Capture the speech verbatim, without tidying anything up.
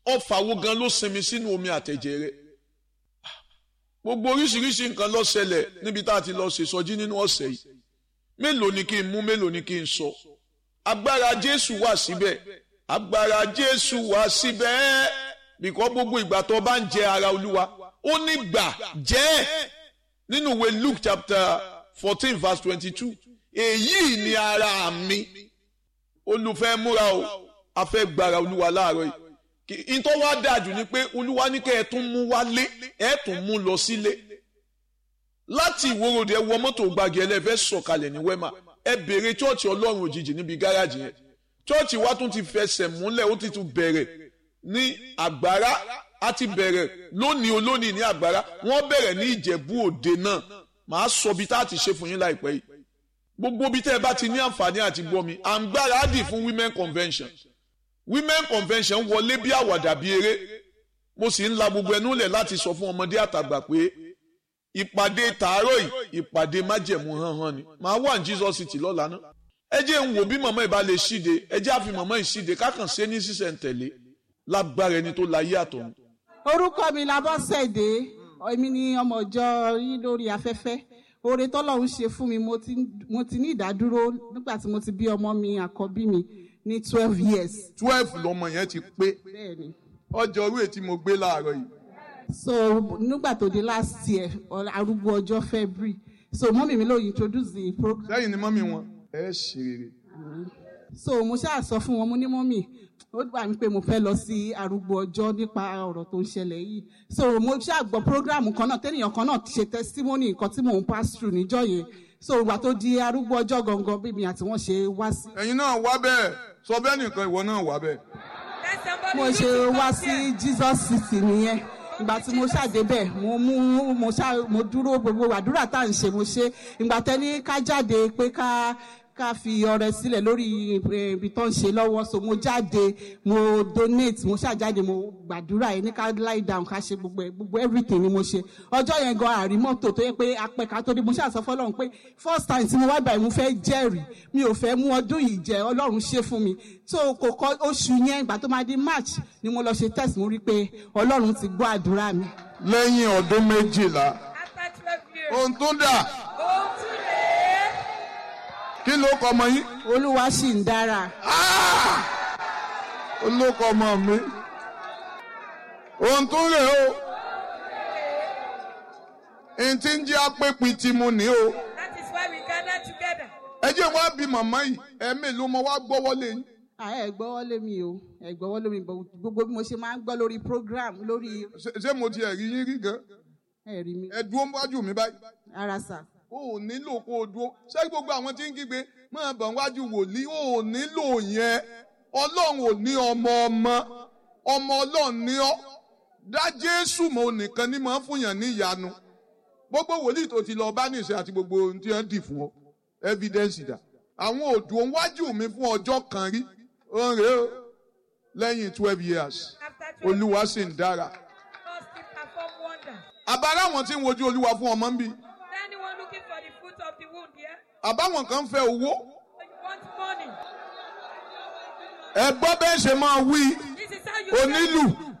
ọfà wo gan ló sinmi sínú omi àtẹ̀jẹ̀ rẹ gbogbo oríṣiríṣi nǹkan ló ṣẹlẹ̀ níbi tá a ti lọ ṣèsọjí nínú ọ̀sẹ̀ yìí mélòó ni kí n mú mélòó ni kí n sọ agbára Jésù wà síbẹ̀ agbára Jésù wà síbẹ̀ bìkọ́ gbogbo ìgbà tó bá ń jẹ ara Olúwa ó ní gbà jẹ́ nínú ìwé Luke chapter fourteen verse twenty-two èyí ni ara mi olùfẹ́ múra o a fẹ́ gbára Olúwa láàárọ̀ yìí ìtọ́ wá dájú ni pé Olúwa ní kẹ́ ẹ tún mú wálé ẹ tún mú lọ sílé láti ìwòròdì ẹ wọ mọ́tò gbàgì ẹlẹ́fẹ́ sọ̀kalẹ̀ ní wẹ́mà ẹ bèrè chọ́ọ̀chì Ọlọ́run òjijì níbi gáràjì yẹn chọ́ọ̀chì wa tún ti fẹsẹ̀ múlẹ̀ ó ti tún bẹ̀rẹ̀ ní àgbàrá a ti bẹ̀rẹ̀ lónìí olónìí ní àgbàrá wọ́n bẹ̀rẹ̀ ní Ìjẹ̀bú Òde náà màá sọ bí tá a ti ṣe fún yín láìpẹ́ yìí gbogbo bí tẹ́ ẹ bá ti ní àǹfààní àti gbọ́ mi à ń gbáradì fún women convention women convention wọlé bí àwàdà bí eré mo sì ń la gbogbo ẹnu lẹ̀ láti sọ fún ọmọdé àtàgbà pé ìpàdé tàárọ̀ yìí ìpàdé májẹ̀mú hánhán ni màá wà ní Jesus City lọ́la náà ẹ jẹ́ ń wò bí màmá ìbá lè ṣíde ẹ jẹ́ àfi màmá ìṣíde kákan ṣe ní sísẹ̀ntẹ̀lé lágbára ẹni tó láyé àtọ̀run. orúkọ mi Labọ́sẹ̀dé èmi ni ọmọ ìjọ yín lórí afẹ́fẹ́ oore tọ́lọ́run ṣe fún mi mo ti mo ti ní ìdádúró nígbà tí mo ti bí ọmọ mi àkọ́bí mi ní twelve years. twelve lọmọ yẹn ti pé ọjọ́ orí ètí mo gbé láàárọ̀ yìí. so nígbà tó dé last year arúgbó ọjọ́ February so mọ́mì mi ló introduce the program. sẹ́yìn ni mọ́mì wọn ẹ ṣe rere. so mo ṣáà sọ fún wọn mo ní mọ́mì ó gbà mí pé mo fẹ́ lọ sí arúgbó ọjọ́ nípa ọ̀rọ̀ tó ń ṣẹlẹ̀ yìí so mo ṣáà gbọ́ program kan náà tẹ́nìyàn kan náà ṣe testimony nǹkan tí mò ń pass through níjọ́ yẹn so ìgbà tó di arúgbó ọjọ́ gangan bí mi àti wọ́n ṣe wá sí. ẹ̀yin náà wá bẹ́ẹ̀ sọ bẹ́ẹ̀ nìkan ìwọ náà wá bẹ́ẹ̀. mo ṣe wá sí Jesus City nìyẹn ìgbà tí mo ṣàdébẹ̀ mo mú mo ṣá mo dúró gbogbo àdúrà tá à ń ṣe mo ṣe ìgbà tẹ́ni ká jáde pé ká ká fi ọrẹ sílẹ̀ lórí ibi tó ń ṣe lọ́wọ́ so mo jáde mo donate mo ṣàjáde mo gbàdúrà yẹn ní ká lie down ká ṣe gbogbo gbogbo everything ni mo ṣe ọjọ́ yẹn gan àrí mọ́tò tó yẹ pé apẹ̀ka tó dé mo ṣàṣọ fọlọ́run pé first time tí mo wá báyìí mo fẹ́ jẹ́rìí mi ò fẹ́ mú ọdún yìí jẹ Ọlọ́run ṣe fún mi so kò kọ oṣù yẹn ìgbà tó máa di March ni mo lọ ṣe test mo rí pé Ọlọ́run ti gbọ́ àdúrà mi. lẹ́yìn ọdún méjìlá ohun tó dà kí ló kọ ọmọ yín. Olúwa sì ń dára. olókọ ọmọ mi ohun tó rè o n tí ń jẹ́ apẹ́pì tí mo ní o. That is why we gather together. ẹ jẹ́ wá bí màmá yìí ẹ̀mí ló mọ wá gbọ́wọ́lé yín. ẹ gbọ́wọ́lé mi o ẹ gbọ́wọ́lé mi gbogbo bí mo ṣe máa ń gbọ́ lórí program lórí. ṣé mo ti ẹ̀rí yín rí gan. ẹ rí mi. ẹ dúró wájú mi báyìí. ara sà. o ò nílò kó o dúró ṣé gbogbo àwọn tí ń kígbe máa bọ̀ wájú wòlíì o ò nílò yẹn Ọlọ́run ò ní ọmọ ọmọ ọmọ Ọlọ́run ní ọ́ dá Jésù mọ́ nìkan ní máa ń fúnyàn ní ìyanu gbogbo wòlíì tó ti lọ bá nìṣẹ́ àti gbogbo ohun tí wọ́n dì fún ọ evidence dà àwọn òdò wájú mi fún ọjọ́ kan rí òun rèé o lẹ́yìn twelve years Olúwa sì ń dára àbára àwọn tí ń wojú Olúwa fún ọmọ ń bí. àbáwọn kan fẹ́ owó. ẹ gbọ́ bẹ́ẹ̀ ṣe máa wí onílù